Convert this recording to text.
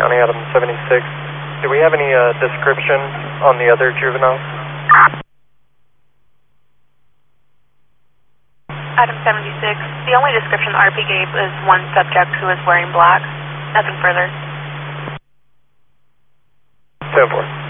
County, Adam 76. Do we have any description on the other juvenile? Adam 76. The only description the RP gave is one subject who is wearing black. Nothing further. 10-4.